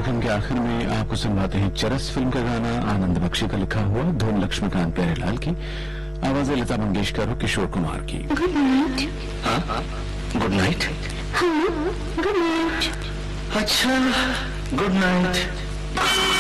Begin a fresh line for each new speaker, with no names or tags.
कार्यक्रम के आखिर में आपको सुनवाते हैं चरस फिल्म का गाना, आनंद बख्शी का लिखा हुआ, धुन लक्ष्मीकांत प्यारेलाल की, आवाज़ें लता मंगेशकर और किशोर कुमार की।
Good night.
हाँ, गुड नाइट।
हाँ, गुड नाइट।
अच्छा, गुड नाइट।